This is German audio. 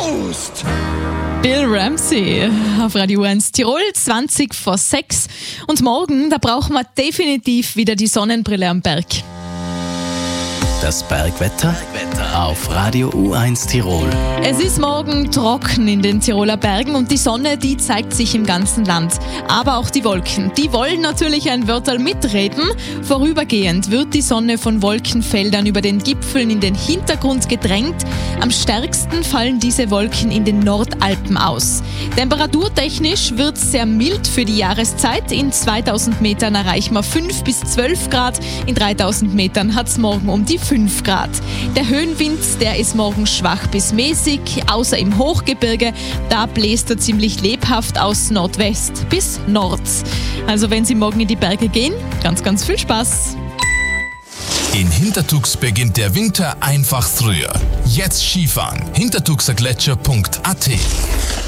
Toast! Bill Ramsey auf Radio 1 Tirol, 20 vor 6. Und morgen, da brauchen wir definitiv wieder die Sonnenbrille am Berg. Das Bergwetter auf Radio U1 Tirol. Es ist morgen trocken in den Tiroler Bergen und die Sonne, die zeigt sich im ganzen Land. Aber auch die Wolken, die wollen natürlich ein Wörterl mitreden. Vorübergehend wird die Sonne von Wolkenfeldern über den Gipfeln in den Hintergrund gedrängt. Am stärksten fallen diese Wolken in den Nordalpen aus. Temperaturtechnisch wird es sehr mild für die Jahreszeit. In 2000 Metern erreichen wir 5 bis 12 Grad. In 3000 Metern hat es morgen um die 5 Grad. Der Höhenwind, der ist morgen schwach bis mäßig, außer im Hochgebirge. Da bläst er ziemlich lebhaft aus Nordwest bis Nord. Also wenn Sie morgen in die Berge gehen, ganz, ganz viel Spaß. In Hintertux beginnt der Winter einfach früher. Jetzt Skifahren. hintertuxergletscher.at